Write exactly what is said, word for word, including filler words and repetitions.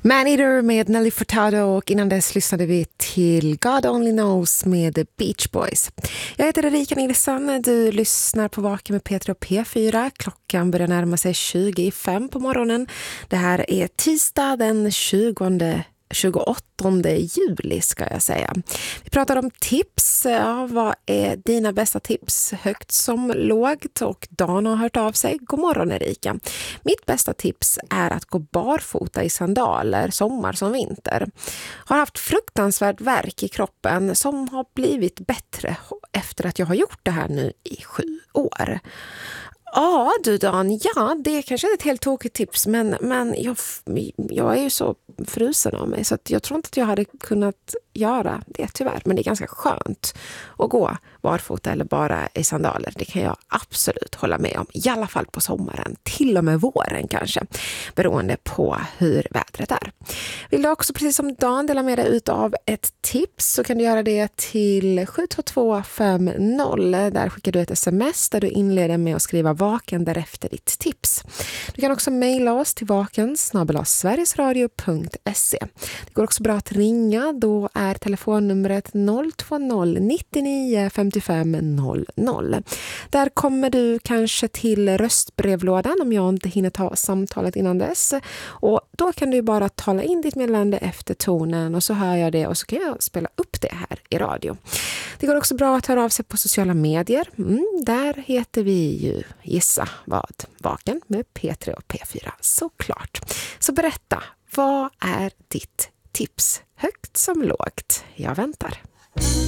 Maneater med Nelly Furtado och innan dess lyssnade vi till God Only Knows med The Beach Boys. Jag heter Erika Nilsson, du lyssnar på Vaken med P tre och P fyra. Klockan börjar närma sig tjugo i fem på morgonen. Det här är tisdag den tjugonde tjugoåttonde juli ska jag säga. Vi pratar om tips. Ja, vad är dina bästa tips? Högt som lågt, och Dan har hört av sig. God morgon Erika. Mitt bästa tips är att gå barfota i sandaler, sommar som vinter. Har haft fruktansvärt värk i kroppen som har blivit bättre efter att jag har gjort det här nu i sju år. Ja du Dan, ja det är kanske ett helt tokigt tips, men, men jag, jag är ju så frusen av mig så att jag tror inte att jag hade kunnat göra det tyvärr. Men det är ganska skönt att gå barfota eller bara i sandaler. Det kan jag absolut hålla med om, i alla fall på sommaren, till och med våren kanske, beroende på hur vädret är. Vill du också precis som Dan dela med dig ut av ett tips så kan du göra det till sju två två fem noll. Där skickar du ett sms där du inleder med att skriva vaken därefter ditt tips. Du kan också mejla oss till vaken snabel-a sverigesradio punkt se. Det går också bra att ringa, då är telefonnumret noll två noll nittionio femtiofem noll noll. Där kommer du kanske till röstbrevlådan om jag inte hinner ta samtalet innan dess. Och då kan du bara tala in ditt meddelande efter tonen och så hör jag det och så kan jag spela upp det här i radio. Det går också bra att höra av sig på sociala medier. Mm, där heter vi ju Gissa vad? Vaken med P tre och P fyra såklart. Så berätta, vad är ditt tips? Högt som lågt. Jag väntar.